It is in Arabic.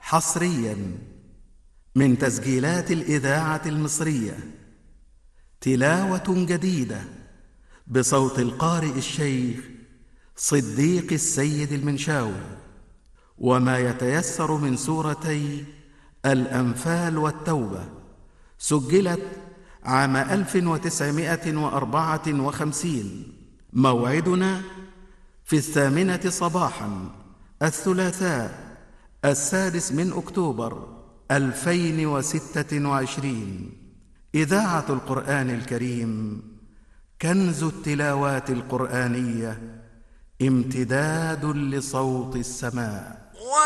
حصريا من تسجيلات الإذاعة المصرية، تلاوة جديدة بصوت القارئ الشيخ صديق السيد المنشاوي، وما يتيسر من سورتي الأنفال والتوبة. سجلت عام 1954. موعدنا في 8 صباحا الثلاثاء 6 أكتوبر 2026. إذاعة القرآن الكريم، كنز التلاوات القرآنية، امتداد لصوت السماء.